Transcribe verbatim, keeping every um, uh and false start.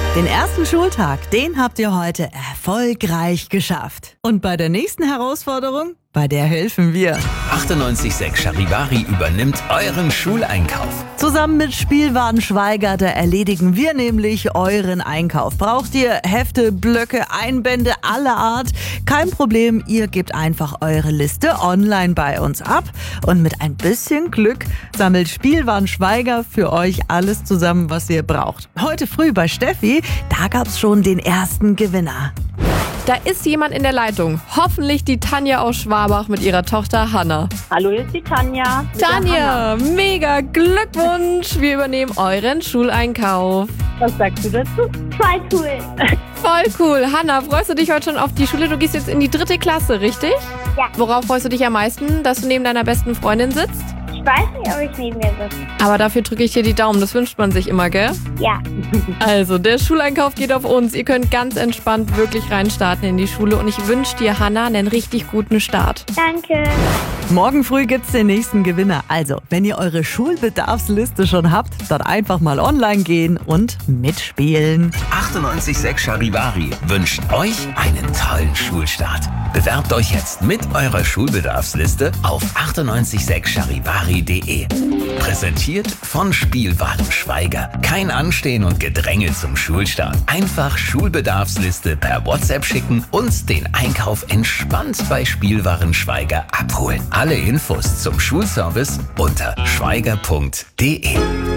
Den ersten Schultag, den habt ihr heute erfolgreich geschafft. Und bei der nächsten Herausforderung, bei der helfen wir. achtundneunzig Komma sechs Charivari übernimmt euren Schuleinkauf. Zusammen mit Spielwaren Schweiger, da erledigen wir nämlich euren Einkauf. Braucht ihr Hefte, Blöcke, Einbände aller Art? Kein Problem, ihr gebt einfach eure Liste online bei uns ab. Und mit ein bisschen Glück sammelt Spielwaren Schweiger für euch alles zusammen, was ihr braucht. Heute früh bei Steffi, da gab's schon den ersten Gewinner. Da ist jemand in der Leitung. Hoffentlich die Tanja aus Schwabach mit ihrer Tochter Hanna. Hallo, hier ist die Tanja. Mit der Tanja, mega Glückwunsch! Wir übernehmen euren Schuleinkauf. Was sagst du dazu? Voll cool. Voll cool. Hanna, freust du dich heute schon auf die Schule? Du gehst jetzt in die dritte Klasse, richtig? Ja. Worauf freust du dich am meisten? Dass du neben deiner besten Freundin sitzt? Ich weiß nicht, ob ich neben mir sitze. Aber dafür drücke ich dir die Daumen. Das wünscht man sich immer, gell? Ja. Also, der Schuleinkauf geht auf uns. Ihr könnt ganz entspannt wirklich reinstarten in die Schule. Und ich wünsche dir, Hanna, einen richtig guten Start. Danke. Morgen früh gibt's den nächsten Gewinner. Also, wenn ihr eure Schulbedarfsliste schon habt, dann einfach mal online gehen und mitspielen. achtundneunzig Komma sechs Charivari wünscht euch einen tollen Schulstart. Bewerbt euch jetzt mit eurer Schulbedarfsliste auf achtundneunzig Komma sechs charivari punkt de. Präsentiert von Spielwaren Schweiger. Kein Anstehen und Gedränge zum Schulstart. Einfach Schulbedarfsliste per WhatsApp schicken und den Einkauf entspannt bei Spielwaren Schweiger abholen. Alle Infos zum Schulservice unter schweiger punkt de.